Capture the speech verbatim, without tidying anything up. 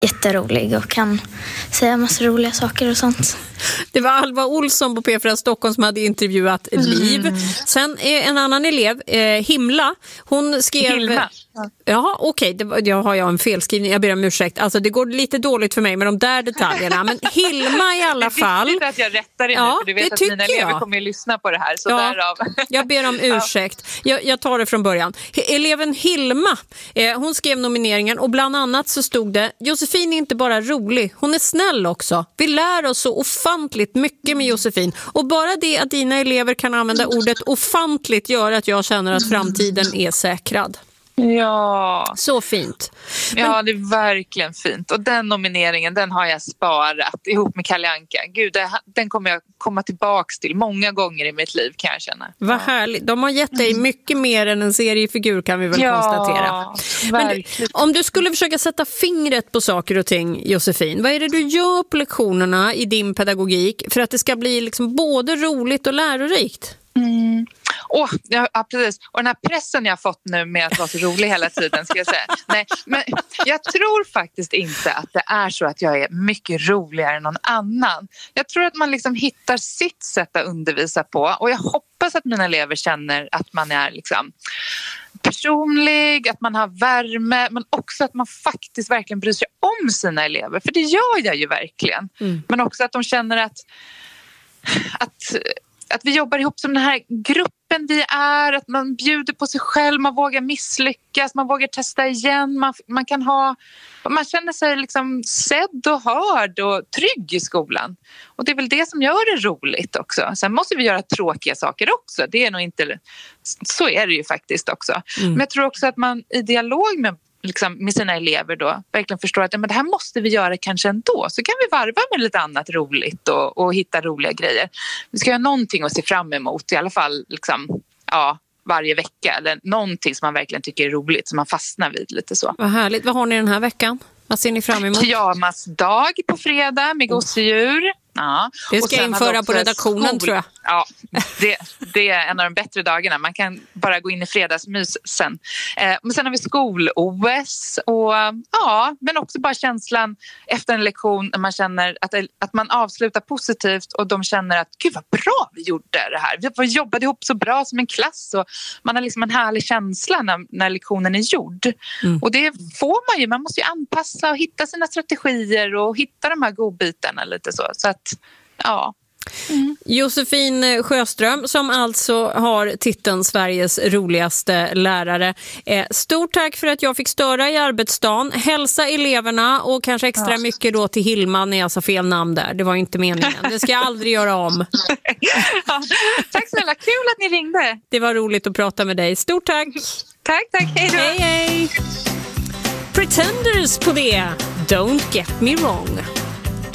jätterolig och kan säga massa roliga saker och sånt. Det var Alva Olsson på P fyra Stockholm som hade intervjuat Liv. Mm. Sen är en annan elev, eh, Himla, hon skrev... Hilma. Ja, okej, okay, jag har jag en felskrivning, jag ber om ursäkt. Alltså det går lite dåligt för mig med de där detaljerna. Men Hilma i alla fall... Det är viktigt att jag rättar dig ja, nu, för du vet att mina elever jag. kommer att lyssna på det här. Så ja, därav. Jag ber om ursäkt. Jag, jag tar det från början. Eleven Hilma, eh, hon skrev nomineringen och bland annat så stod det: Josefin är inte bara rolig, hon är snäll också. Vi lär oss så ofantligt mycket med Josefin. Och bara det att dina elever kan använda ordet ofantligt gör att jag känner att framtiden är säkrad. Ja. Så fint. Men... Ja, det är verkligen fint. Och den nomineringen, den har jag sparat ihop med Kalle Anka. Gud, det, den kommer jag komma tillbaks till många gånger i mitt liv, kan jag känna. Vad härligt. De har gett dig mycket mer än en seriefigur, kan vi väl ja, konstatera. Men du, om du skulle försöka sätta fingret på saker och ting, Josefin, vad är det du gör på lektionerna i din pedagogik för att det ska bli liksom både roligt och lärorikt? Mm. Oh, ja, precis. Och den här pressen jag har fått nu med att vara så rolig hela tiden, ska jag säga. Nej, men jag tror faktiskt inte att det är så att jag är mycket roligare än någon annan. Jag tror att man liksom hittar sitt sätt att undervisa på, och jag hoppas att mina elever känner att man är liksom personlig, att man har värme, men också att man faktiskt verkligen bryr sig om sina elever, för det gör jag ju verkligen. Mm. Men också att de känner att att Att vi jobbar ihop som den här gruppen vi är, att man bjuder på sig själv, man vågar misslyckas, man vågar testa igen, man, man kan ha, man känner sig liksom sedd och hörd och trygg i skolan. Och det är väl det som gör det roligt också. Sen måste vi göra tråkiga saker också, det är nog inte, så är det ju faktiskt också. Mm. Men jag tror också att man i dialog med Liksom med sina elever då verkligen förstår att ja, men det här måste vi göra kanske ändå, så kan vi varva med lite annat roligt och, och hitta roliga grejer. Vi ska ha någonting att se fram emot i alla fall liksom, ja, varje vecka, eller någonting som man verkligen tycker är roligt, som man fastnar vid lite så. Vad härligt. Vad har ni den här veckan? Vad ser ni fram emot? Pyjamasdag på fredag med gosedjur. Ja. Det ska jag införa på redaktionen skol... tror jag. Ja, det, det är en av de bättre dagarna. Man kan bara gå in i fredagsmys sen. Eh, men sen har vi skol-O S och ja, men också bara känslan efter en lektion när man känner att, att man avslutar positivt och de känner att gud vad bra vi gjorde det här. Vi jobbade ihop så bra som en klass och man har liksom en härlig känsla när, när lektionen är gjord. Mm. Och det får man ju. Man måste ju anpassa och hitta sina strategier och hitta de här godbitarna lite så. Så att ja. Mm. Josefin Sjöström, som alltså har titeln Sveriges roligaste lärare. Eh, stort tack för att jag fick störa i arbetsdagen. Hälsa eleverna och kanske extra ja. mycket då till Hilma när jag sa fel namn där. Det var inte meningen. Det ska jag aldrig göra om. Ja. Tack snälla, kul att ni ringde. Det var roligt att prata med dig. Stort tack. Tack, tack. Hej då. Hej, hej. Pretenders på det. Don't get me wrong.